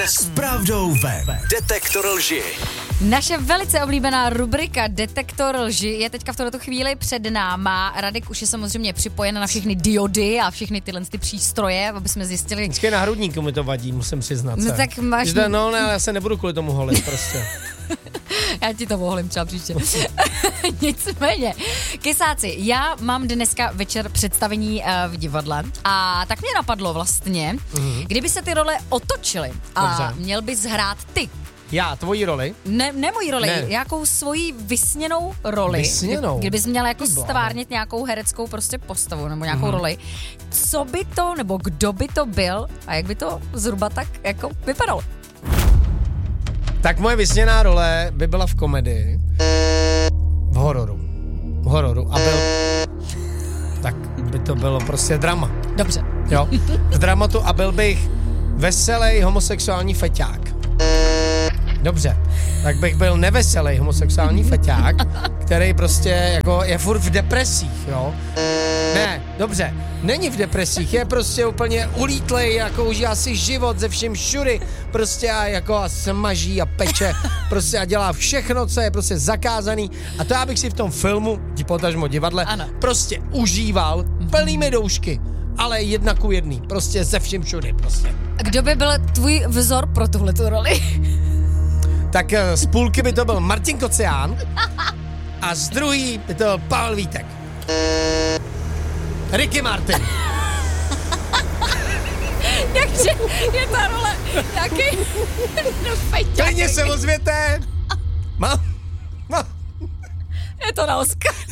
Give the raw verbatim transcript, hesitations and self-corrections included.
Den s pravdou ven. Detektor lži. Naše velice oblíbená rubrika Detektor lži je teďka v této chvíli před náma. Radek už je samozřejmě připojen na všechny diody a všechny tyhle ty přístroje, aby jsme zjistili. Vždycky na hrudníku mi to vadí, musím přiznat. No tak máš... Žde, no ne, ale já se nebudu kvůli tomu holit prostě. Já ti to oholím třeba příště. Nicméně, kysáci, já mám dneska večer představení uh, v divadle a tak mě napadlo vlastně, mm-hmm. kdyby se ty role otočily a Dobře. měl bys hrát ty. Já, tvoji roli? Ne, ne moji roli, ne. nějakou svoji vysněnou roli. Vysněnou? Kdy, kdybys měla jako stvárnit nějakou hereckou prostě postavu nebo nějakou mm-hmm. roli. Co by to, nebo kdo by to byl a jak by to zhruba tak jako vypadalo? Tak moje vysněná role by byla v komedii. V hororu. V hororu. A byl... Tak by to bylo prostě drama. Dobře. Jo, v dramatu a byl bych veselý homosexuální feťák. Dobře, tak bych byl neveselý homosexuální feťák, který prostě jako je furt v depresích, jo. Ne, dobře, není v depresích, je prostě úplně ulítlej, jako užívá si život ze vším všudy, prostě a jako a smaží a peče, prostě a dělá všechno, co je prostě zakázaný a to já bych si v tom filmu, potažmo divadle, ano. prostě užíval plnými doušky, ale jedna ku jedný, prostě ze vším všudy, prostě. Kdo by byl tvůj vzor pro tuhletu roli? Tak z půlky by to byl Martin Kocián a z druhý by to byl Pavel Vítek. Ricky Martin. Jakže je ta role taky no feťák. Klidně se ozvěte. Mám, mám. Je to na Oscar.